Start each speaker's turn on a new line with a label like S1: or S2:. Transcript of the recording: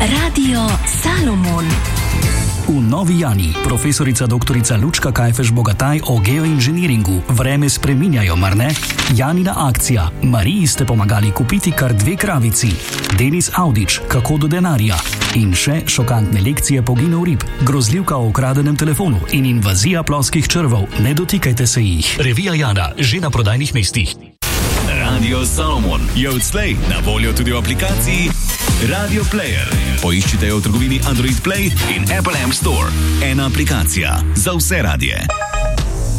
S1: Radio Salomon.
S2: V Novi Jani profesorica doktorica Lučka Kajfež-Bogataj o geoinženiringu vreme spreminjajo, mar ne? Janina akcija. Mariji ste pomagali kupiti kar 2 kravici. Denis Audič, kako do denarja. In še šokantne lekcije poginov rib, grozljivka o ukradenem telefonu in invazija ploskih črvov. Ne dotikajte se jih. Revija Jana, že na prodajnih mestih.
S3: Radio Salomon je odslej na voljo tudi v aplikaciji Radio Player. Poiščite jo v trgovini Android Play in Apple App Store. Ena aplikacija za vse radije.